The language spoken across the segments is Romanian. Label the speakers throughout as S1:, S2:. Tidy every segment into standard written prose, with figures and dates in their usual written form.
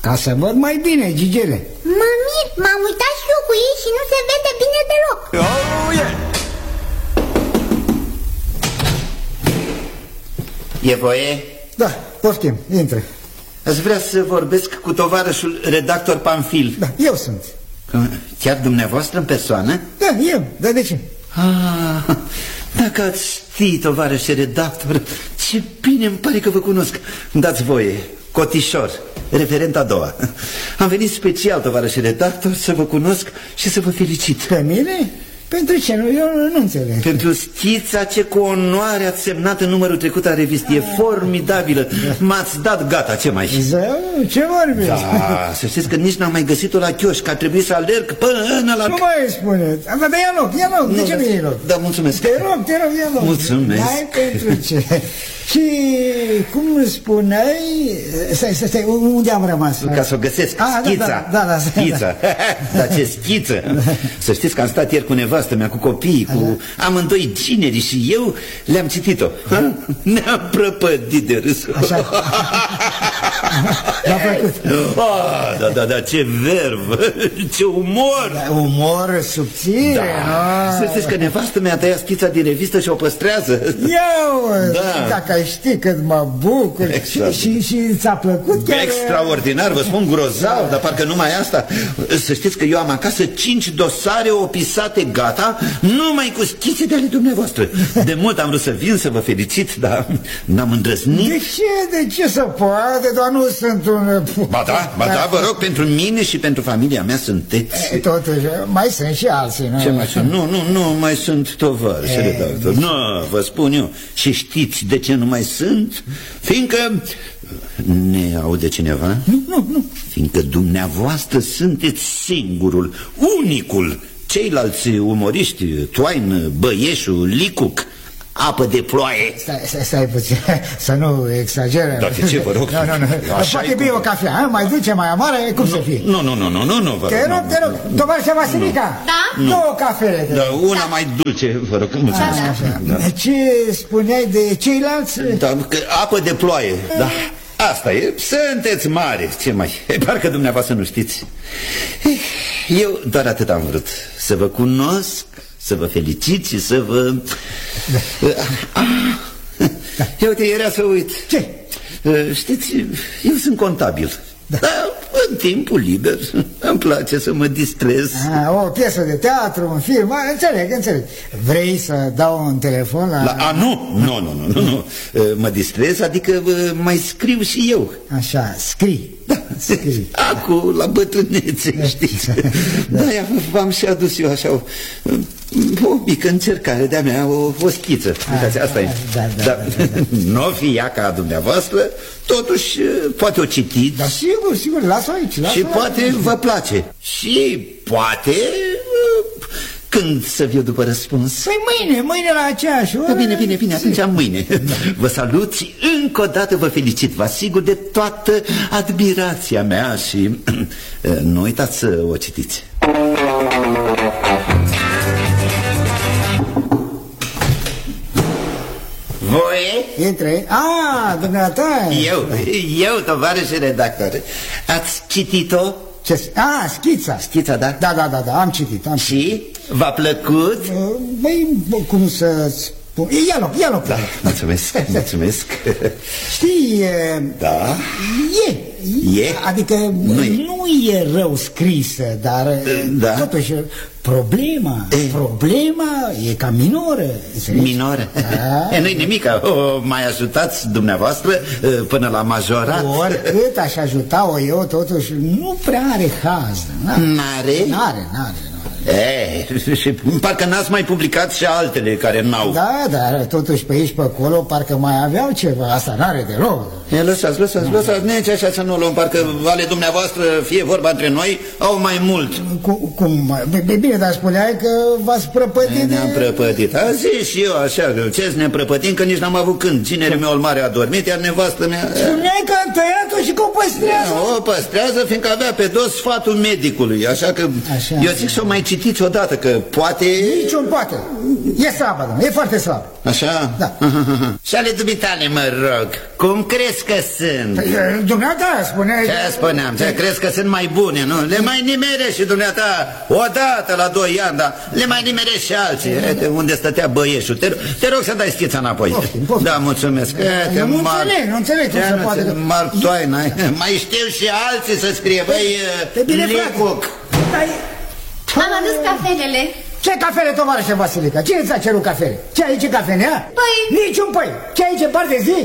S1: ca să văd mai bine, Gigele.
S2: Mă mir, m-am uitat și eu cu ei și nu se vede bine deloc.
S3: Oh, yeah. E voie?
S1: Da, poftim, intră.
S3: Aș vrea să vorbesc cu tovarășul redactor Pamfil.
S1: Da, eu sunt.
S3: Chiar dumneavoastră în persoană?
S1: Da, eu, dar de ce?
S3: Dacă ați ști, tovarășe redactor, ce bine îmi pare că vă cunosc. Dați voie, Cotișor, referent a doua. Am venit special, tovarășe redactor, să vă cunosc și să vă felicit.
S1: Pe mine? Pentru ce? Eu nu înțeleg.
S3: Pentru schița ce cu onoare ați semnat în numărul trecut al revistei. E formidabilă. M-ați dat gata, ce mai?
S1: Zău, ce vorbești?
S3: Da, să știți că nici n-am mai găsit-o la chioșc. A trebuit să alerg până la...
S1: Nu mai spuneți. Dar ia loc, de ce nu iei loc?
S3: Da, mulțumesc.
S1: Te rog, ia loc.
S3: Mulțumesc.
S1: Hai pentru ce? Și cum spuneai, stai, unde am rămas?
S3: Ca să o găsesc, schița.
S1: Da.
S3: Schița. Dar ce schiță. Să știți că am stat ieri cu nevastă mea, cu copiii, cu amândoi gineri și eu le-am citit-o. Ne-am prăpădit de râs.
S1: Așa. L-a făcut.
S3: Da, ce verb, ce umor.
S1: Umor subțire.
S3: Da. Să știți că nevastă mea a tăiat schița din revistă și o păstrează.
S1: Dacă ai ști cât mă bucur. Exact. Și ți-a plăcut chiar?
S3: Extraordinar, vă spun, grozav. Dar parcă numai asta. Să știți că eu am acasă 5 dosare opisate gata, numai cu schițe de ale dumneavoastră. De mult am vrut să vin să vă felicit, dar n-am îndrăznit.
S1: De ce să poate? Doar nu sunt un...
S3: Ba da, vă rog, pentru mine și pentru familia mea sunteți.
S1: Totuși, mai sunt și alții, nu?
S3: Ce mai sunt? Nu mai sunt tovarăși redactor. Nu, vă spun eu. Și știți de ce nu mai sunt? Fiindcă... Ne aude cineva?
S1: Nu.
S3: Fiindcă dumneavoastră sunteți singurul, unicul. Ceilalți umoriști, Toain, Băieșu, Licuc, Apă de Ploaie.
S1: Stai puțin, să nu exagerăm.
S3: Dar de ce, vă rog?
S1: Nu. Poate bei o cafea, mai dulce, mai amară, cum să fie?
S3: Nu, vă rog.
S1: Te rog, tovarășa Vasilica.
S2: Da?
S1: 2 cafele.
S3: Da, una mai dulce, vă rog.
S1: Da. Ce spuneai de ceilalți?
S3: Da, Apă de Ploaie, da. Asta e, sunteți mari. Ce mai, parcă dumneavoastră nu știți. Eu doar atât am vrut. Să vă cunosc, să vă felicit și să vă... Eu era să uit.
S1: Ce?
S3: Știți, eu sunt contabil. Dar în timpul liber îmi place să mă distrez.
S1: O piesă de teatru, un film, înțeleg. Vrei să dau un telefon la...
S3: Nu. Mă distrez, adică mai scriu și eu.
S1: Așa, scrii.
S3: Da, scrii. Acum, la bătrânețe, știți. Da, v-am și adus eu așa o mică încercare de-a mea, o schiță. Uitați, asta e. Da. Nu fi ea ca dumneavoastră, totuși poate o citiți.
S1: Da, sigur, lasă-o aici.
S3: Și poate vă place. Și poate... Când să viu după răspuns?
S1: Păi mâine la aceeași oră.
S3: Bine, atunci mâine. Vă salut și încă o dată vă felicit. Vă asigur de toată admirația mea și nu uitați să o citiți. Voie?
S1: Intre. Dumneata.
S3: Eu, tovarășe redactor. Ați citit-o?
S1: Schița.
S3: Schița, da?
S1: Da, am citit.
S3: Și? V-a plăcut?
S1: Băi, cum să spun? Ia loc.
S3: Da, mulțumesc.
S1: Știi,
S3: da?
S1: E. Adică nu e rău scrisă, dar totuși problema e cam minoră.
S3: Minoră? Nu-i nimic, o mai ajutați dumneavoastră până la majorat.
S1: Oricât aș ajuta-o eu, totuși nu prea are haz. N-are.
S3: Și parcă n-ați mai publicat și altele care n-au.
S1: Da, dar totuși pe aici pe acolo parcă mai aveau ceva. Asta n-are deloc.
S3: Lăsați, nici așa să nu luăm. Parcă ale dumneavoastră, fie vorba între noi, au mai mult.
S1: Cum? Bine, dar spuneai că v-ați prăpădit.
S3: Ne-am prăpădit. A zis și eu așa, ce ne prăpătim, că nici n-am avut când. Ginerul meu mare a dormit, iar nevastă mea...
S1: Spuneai că am tăiat-o și că o păstrează.
S3: O păstrează, fiindcă avea pe dos sfatul medicului. Așa că eu zic să o mai citiți odată, că poate...
S1: Niciun poate. E slabă, domnule, e foarte slab.
S3: Așa?
S1: Da.
S3: Și ale dumitale, mă rog, cum crezi că sunt?
S1: Păi, dumneata spuneai...
S3: Ce spuneam? Ce crezi că sunt mai bune, nu? Le mai nimerești și dumneata odată la 2 ani, dar le mai nimerești și alții. Unde stătea băieșul? Te rog să dai schița înapoi.
S1: Poftim.
S3: Da, mulțumesc.
S1: Nu înțeleg cum se poate.
S3: Mark Twain, mai știu și alții să scrie, băi, Lecoq.
S2: Am adus cafelele.
S1: Ce cafele, tovarășe Vasilica? Cine ți-a cerut cafele? Ce aici cafenea?
S2: Păi...
S1: Niciun păi. Ce aici în par de zi?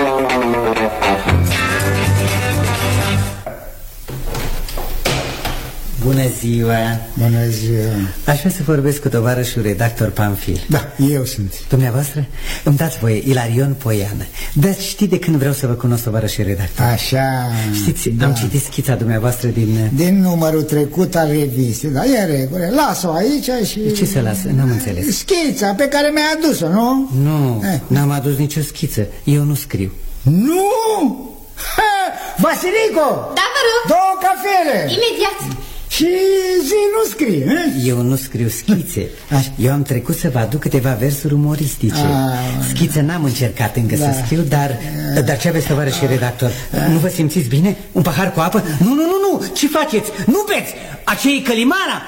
S4: Bună ziua!
S1: Bună ziua!
S4: Aș vrea să vorbesc cu tovarășul redactor Pamfil.
S1: Da, eu sunt.
S4: Dumneavoastră? Îmi dați voie, Ilarion Poiană. Dar știi de când vreau să vă cunosc, tovarășul redactor?
S1: Așa...
S4: Știți, da. Am citit schița dumneavoastră
S1: din numărul trecut al revistei, da, e regulă. Las-o aici și...
S4: Ce să las? N-am înțeles.
S1: Schița pe care mi-ai adus-o, nu?
S4: Nu, n-am adus nicio schiță. Eu nu scriu.
S1: Nu! Vasilico!
S2: Da, vă rog!
S1: 2 cafele!
S2: Imediat!
S1: Și zi nu scrie,
S4: Eu nu scriu schițe. Eu am trecut să vă aduc câteva versuri umoristice. Schițe n-am încercat încă să scriu, dar ce aveți, tovarășe redactor? Nu vă simțiți bine? Un pahar cu apă? Nu, ce faceți? Nu beți! Aceea e călimara?